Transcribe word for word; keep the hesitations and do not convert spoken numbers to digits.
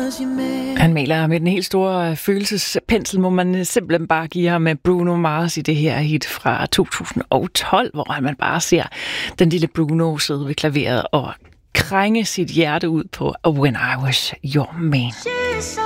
Han maler med den helt store følelsespensel, må man simpelthen bare give ham med Bruno Mars i det her hit fra to tusind og tolv, hvor man bare ser den lille Bruno sidde ved klaveret og krænge sit hjerte ud på When I Was Your Man.